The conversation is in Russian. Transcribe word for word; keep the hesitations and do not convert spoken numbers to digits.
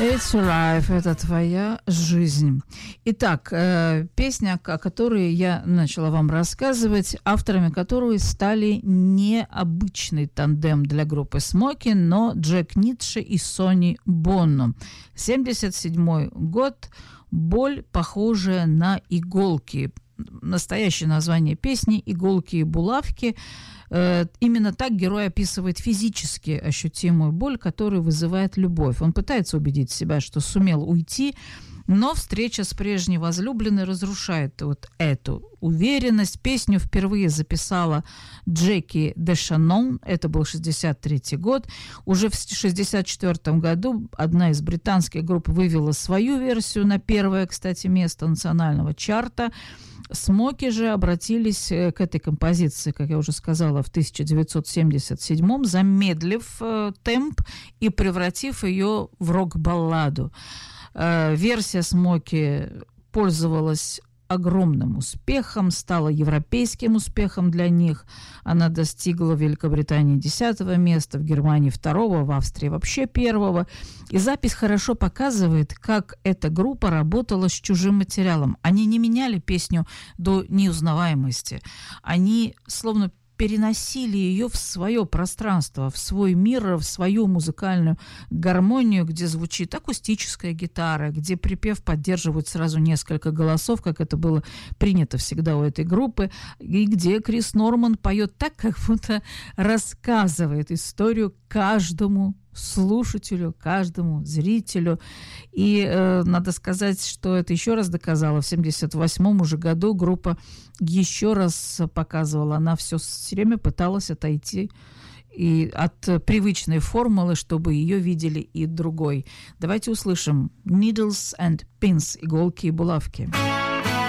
It's your life, это твоя жизнь. Итак, э, песня, о которой я начала вам рассказывать, авторами которой стали необычный тандем для группы Смоки, но Джек Ницше и Сонни Бонно. семьдесят седьмой год, «Боль, похожая на иголки». Настоящее название песни «Иголки и булавки». Именно так герой описывает физически ощутимую боль, которую вызывает любовь. Он пытается убедить себя, что сумел уйти, но встреча с прежней возлюбленной разрушает вот эту уверенность. Песню впервые записала Джеки Дешанон, это был шестьдесят третий год. Уже в шестьдесят четвёртом году одна из британских групп вывела свою версию на первое, кстати, место национального чарта. Смоки же обратились к этой композиции, как я уже сказала, в тысяча девятьсот семьдесят седьмом, замедлив э, темп и превратив ее в рок-балладу. Э, версия Смоки пользовалась огромным успехом, стала европейским успехом для них. Она достигла в Великобритании десятого места, в Германии второго, в Австрии вообще первого. И запись хорошо показывает, как эта группа работала с чужим материалом. Они не меняли песню до неузнаваемости. Они словно переносили ее в свое пространство, в свой мир, в свою музыкальную гармонию, где звучит акустическая гитара, где припев поддерживают сразу несколько голосов, как это было принято всегда у этой группы, и где Крис Норман поет так, как будто рассказывает историю каждому слушателю, каждому зрителю. И э, надо сказать, что это еще раз доказало. В семьдесят восьмом уже году группа еще раз показывала. Она все время пыталась отойти и от привычной формулы, чтобы ее видели и другой. Давайте услышим Needles and Pins, иголки и булавки.